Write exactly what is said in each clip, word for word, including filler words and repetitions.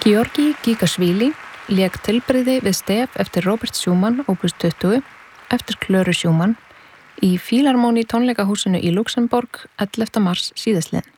Georgi Gigasvili lék tilbrigði við stef eftir Robert Schumann opus tuttugu eftir Klöru Schumann í Fílarmóni tónleikahúsinu í Luxemborg ellefta mars síðastliðinn.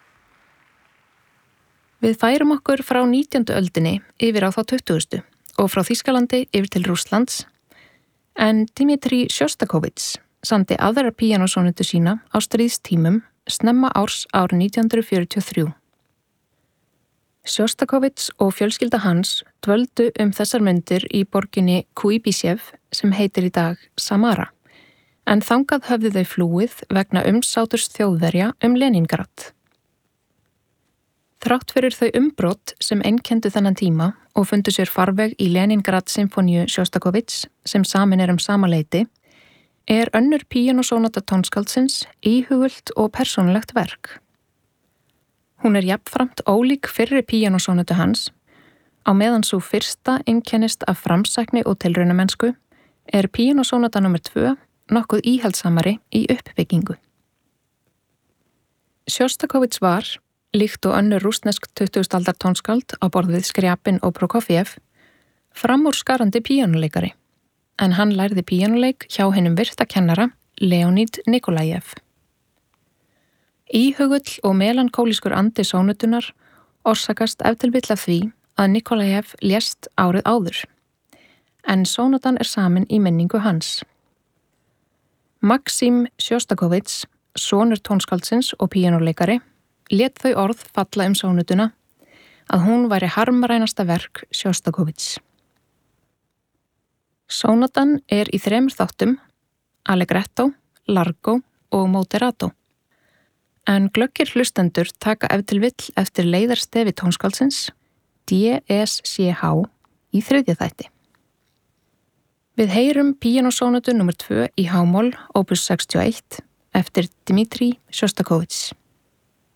Við færum okkur frá nítjándu öldinni yfir á þá tuttugustu og frá Þýskalandi yfir til Rússlands, en Dmitri Sjostakovits samdi aðra píanósónötu sína á stríðstímum snemma árs árið nítján hundruð fjörutíu og þrjú. Sjostakovits og fjölskylda hans dvöldu um þessar mundir í borginni Kuibyshev sem heitir í dag Samara, en þangað höfðu þau flúið vegna umsáturs Þjóðverja um Leningrad. Þrátt fyrir þau umbrot sem einkenndu þennan tíma og fundu sér farveg í Leningrad-symfóníu Sjostakovits sem samin er um sama leyti, er önnur píanósónata tónskáldsins íhugult og persónulegt verk. Hún er jafnframt ólík fyrri píanósónatu hans, á meðan sú fyrsta einkennist af framsækni og tilraunamennsku, er píanósónata númer tvö nokkuð íhaldsamari í uppbyggingu. Sjostakovits var, líkt og önnur rússnesk tuttugustu aldar tónskáld á borð við Skriabin og Prokofjev, framúrskarandi píanóleikari, en hann lærði píanóleik hjá hinum virta kennara Leonid Nikolajev. Íhugull og melankólískur andi sónutunar orsakast ef til vill af því að Nikolajev lést árið áður, en sónutan er samin í minningu hans. Maksim Sjostakovits, sonur tónskáldsins og píanóleikari, lét þau orð falla um sónutuna að hún væri harmrænasta verk Sjostakovits. Sónatan er í þremur þáttum, allegretto, largo og moderato, en glöggir hlustendur taka ef til vill eftir leiðarstefi tónskáldsins D S C H í þriðja þætti. Við heyrum píanósónatu númer tvö í H-moll opus sextíu og eitt eftir Dmitri Sjostakovits.